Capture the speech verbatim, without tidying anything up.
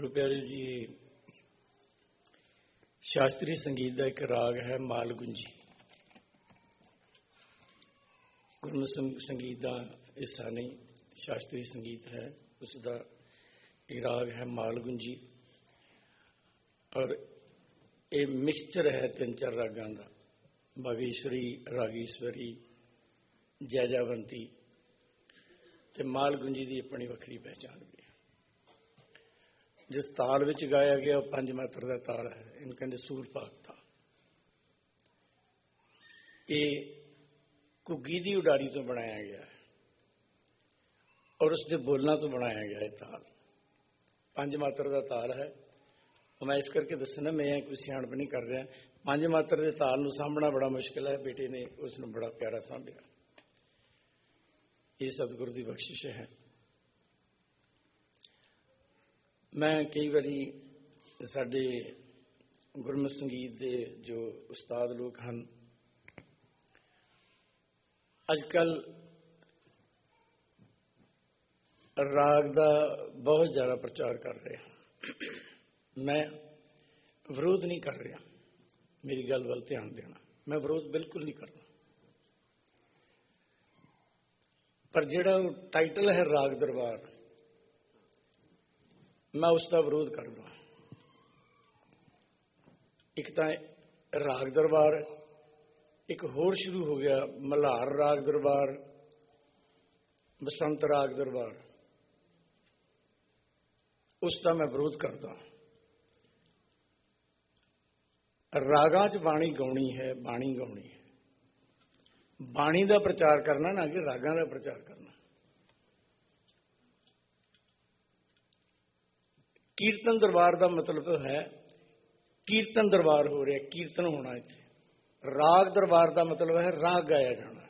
गुरु प्यारे जी, शास्त्रीय संगीत का एक राग है मालगुंजी। गुरमुख संगीत का हिस्सा नहीं, शास्त्रीय संगीत है, उसका एक राग है मालगुंजी। और ये मिक्सचर है तीन चार रागां का, बागेश्वरी, रागेश्वरी, जैजावंती ते मालगुंजी की अपनी वक्री पहचान भी है। जिस ताल विच गाया गया वह पंज मात्र का ताल है, इन्हें कहते सूर भाग ताल। ये घुग्गी की उडारी तो बनाया गया है और उसके बोलों तो बनाया गया है ताल। पंज मात्र का ताल है। मैं इस करके दसना, मैं कोई सियाणप नहीं कर रहा। पंज मात्र के ताल को सामना बड़ा मुश्किल है, बेटे ने उसने बड़ा प्यारा सामभ्या। ये सतगुरु की बख्शिश है। मैं कई बारी साडे गुरमुख संगीत के जो उस्ताद लोग हैं, अजकल राग का बहुत ज़्यादा प्रचार कर रहे हैं। मैं विरोध नहीं कर रहा, मेरी गल वाल ध्यान देना, मैं विरोध बिल्कुल नहीं करना। पर जिहड़ा टाइटल है राग दरबार, मैं उसका विरोध करदा। एक तो राग दरबार, एक होर शुरू हो गया मल्हार राग दरबार, बसंत राग दरबार, उसका मैं विरोध करदा। रागां च बाणी गाउणी है, बाणी गाउणी है, बाणी का प्रचार करना ना कि रागां का प्रचार करना। कीर्तन दरबार का मतलब है कीर्तन दरबार हो रहा, कीर्तन होना इत्थे। राग दरबार का मतलब है राग गाया जाना।